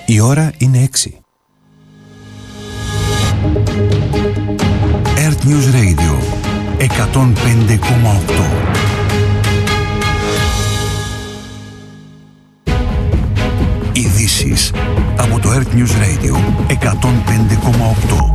Η ώρα είναι 6. Earth News Radio 105,8. Ειδήσεις από το Earth News Radio 105,8.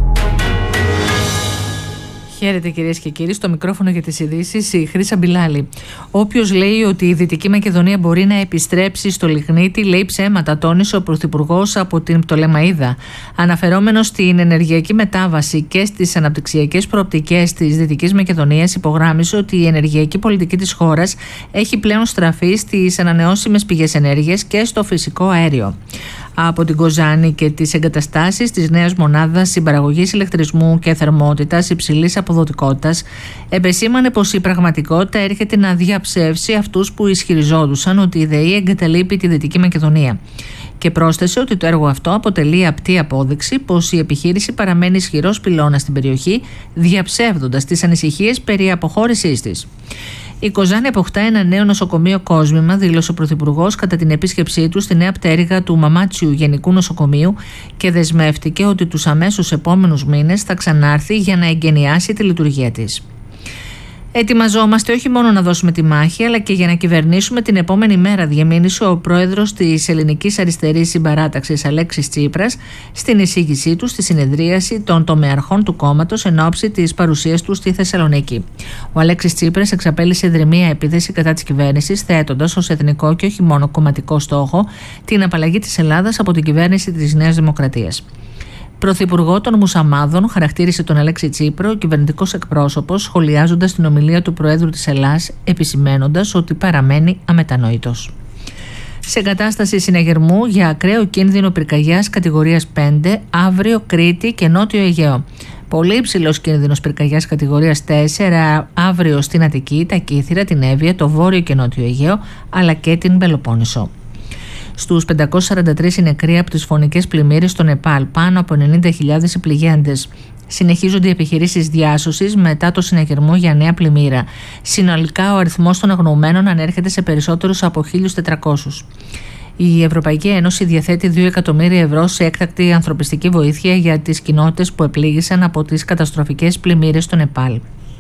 Χαίρετε κυρίες και κύριοι, στο μικρόφωνο για τις ειδήσεις η Χρύσα Μπιλάλη. Όποιος λέει ότι η Δυτική Μακεδονία μπορεί να επιστρέψει στο λιγνίτη λέει ψέματα, τόνισε ο Πρωθυπουργός από την Πτολεμαΐδα. Αναφερόμενος στην ενεργειακή μετάβαση και στις αναπτυξιακές προοπτικές της Δυτικής Μακεδονίας, υπογράμμισε ότι η ενεργειακή πολιτική της χώρας έχει πλέον στραφεί στις ανανεώσιμες πηγές ενέργειας και στο φυσικό αέριο. Από την Κοζάνη και τις εγκαταστάσεις της νέας μονάδας συμπαραγωγής ηλεκτρισμού και θερμότητας υψηλής αποδοτικότητας, επεσήμανε πως η πραγματικότητα έρχεται να διαψεύσει αυτούς που ισχυριζόντουσαν ότι η ΔΕΗ εγκαταλείπει τη Δυτική Μακεδονία. Και πρόσθεσε ότι το έργο αυτό αποτελεί απτή απόδειξη πως η επιχείρηση παραμένει ισχυρός πυλώνας στην περιοχή, διαψεύδοντας τις ανησυχίες περί αποχώρησής της. Η Κοζάνη αποκτά ένα νέο νοσοκομείο κόσμημα, δήλωσε ο Πρωθυπουργός κατά την επίσκεψή του στη νέα πτέρυγα του Μαμάτσιου Γενικού Νοσοκομείου και δεσμεύτηκε ότι τους αμέσως επόμενους μήνες θα ξανάρθει για να εγκαινιάσει τη λειτουργία της. Ετοιμαζόμαστε όχι μόνο να δώσουμε τη μάχη, αλλά και για να κυβερνήσουμε την επόμενη μέρα, διαμήνυσε ο πρόεδρος της Ελληνικής Αριστερής Συμπαράταξης Αλέξης Τσίπρας στην εισήγησή του στη συνεδρίαση των τομεαρχών του κόμματος εν ώψη της παρουσίας του στη Θεσσαλονίκη. Ο Αλέξης Τσίπρας εξαπέλυσε δρυμία επίθεση κατά της κυβέρνησης, θέτοντας ως εθνικό και όχι μόνο κομματικό στόχο την απαλλαγή της Ελλάδας από την κυβέρνηση της Νέας Δημοκρατίας. Πρωθυπουργό των Μουσαμάδων χαρακτήρισε τον Αλέξη Τσίπρο ο κυβερνητικός εκπρόσωπος, σχολιάζοντας την ομιλία του Προέδρου της Ελλάδας, επισημαίνοντας ότι παραμένει αμετανόητος. Σε κατάσταση συναγερμού για ακραίο κίνδυνο πυρκαγιάς κατηγορίας 5, αύριο Κρήτη και Νότιο Αιγαίο. Πολύ υψηλός κίνδυνος πυρκαγιάς κατηγορίας 4, αύριο στην Αττική, τα Κύθυρα, την Εύβοια, το Βόρειο και Νότιο Αιγαίο, αλλά και την Πελοπόννησο. Στους 543 οι νεκροί από τις φωνικές πλημμύρες στο Νεπάλ, πάνω από 90.000 οι πληγέντες. Συνεχίζονται οι επιχειρήσεις διάσωσης μετά το συναγερμό για νέα πλημμύρα. Συνολικά ο αριθμός των αγνοωμένων ανέρχεται σε περισσότερους από 1.400. Η Ευρωπαϊκή Ένωση διαθέτει 2 εκατομμύρια ευρώ σε έκτακτη ανθρωπιστική βοήθεια για τις κοινότητες που επλήγησαν από τις καταστροφικές πλημμύρες στο Νεπάλ.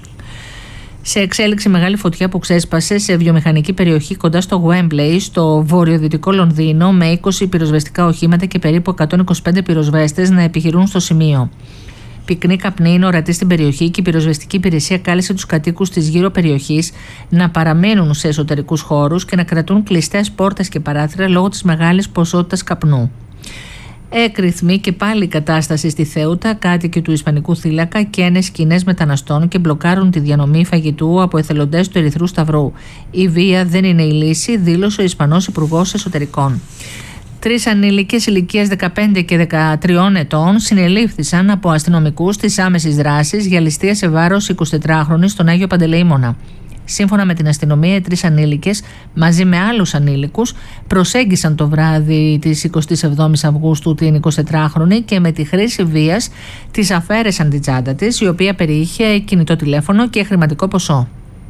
Σε εξέλιξη μεγάλη φωτιά που ξέσπασε σε βιομηχανική περιοχή κοντά στο Γουέμπλεϊ, στο βορειοδυτικό Λονδίνο, με 20 πυροσβεστικά οχήματα και περίπου 125 πυροσβέστες να επιχειρούν στο σημείο. Πυκνή καπνή είναι ορατή στην περιοχή και η πυροσβεστική υπηρεσία κάλεσε τους κατοίκους της γύρω περιοχής να παραμένουν σε εσωτερικούς χώρους και να κρατούν κλειστές πόρτες και παράθυρα λόγω της μεγάλης ποσότητας καπνού. Έκρηθμη και πάλι η κατάσταση στη Θέουτα, κάτοικοι του Ισπανικού θύλακα καίνε σκηνές μεταναστών και μπλοκάρουν τη διανομή φαγητού από εθελοντές του Ερυθρού Σταυρού. Η βία δεν είναι η λύση, δήλωσε ο Ισπανός Υπουργός Εσωτερικών. 3 ανήλικες ηλικίας 15 και 13 ετών συνελήφθησαν από αστυνομικούς της άμεσης δράσης για ληστεία σε βάρος 24χρονης στον Άγιο Παντελεήμονα. Σύμφωνα με την αστυνομία, οι 3 ανήλικες μαζί με άλλους ανήλικους προσέγγισαν το βράδυ της 27ης Αυγούστου την 24χρονη και με τη χρήση βίας της αφαίρεσαν την τσάντα της, η οποία περιείχε κινητό τηλέφωνο και χρηματικό ποσό.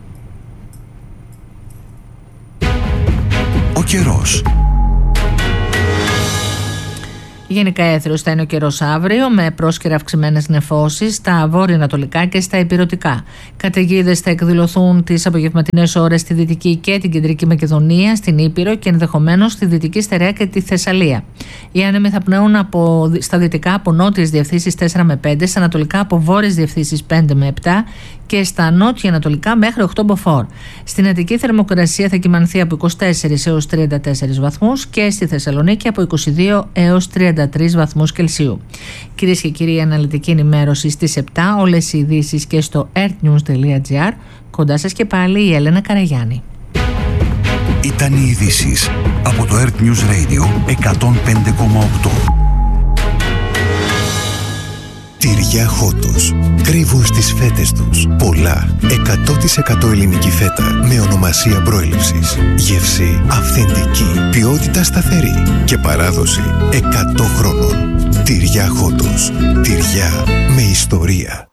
Ο καιρός. Γενικά έθριος θα είναι ο καιρός αύριο, με πρόσκαιρα αυξημένες νεφώσεις στα βόρειο-ανατολικά και στα ηπειρωτικά. Καταιγίδες θα εκδηλωθούν τις απογευματινές ώρες στη Δυτική και την Κεντρική Μακεδονία, στην Ήπειρο και ενδεχομένως στη Δυτική Στερεά και τη Θεσσαλία. Οι άνεμοι θα πνέουν στα δυτικά από νότιες διευθύνσεις 4 με 5, στα ανατολικά από βόρειες διευθύνσεις 5 με 7 και στα νότια-ανατολικά μέχρι 8 μποφόρ. Στην Αττική θερμοκρασία θα κυμανθεί από 24 έως 34 βαθμούς και στη Θεσσαλονίκη από 22 έως 33 βαθμούς Κελσίου. Κυρίες και κύριοι, η αναλυτική ενημέρωση στις 7, όλες οι ειδήσεις και στο earthnews.gr. Κοντά σας και πάλι η Έλενα Καραγιάννη. Ήταν οι ειδήσεις από το Earth News Radio 105,8. Τυριά Χότος. Κρύβουν στις φέτες τους πολλά 100% ελληνική φέτα με ονομασία προέλευσης. Γεύση αυθεντική, ποιότητα σταθερή και παράδοση 100 χρόνων. Τυριά Χότος. Τυριά με ιστορία.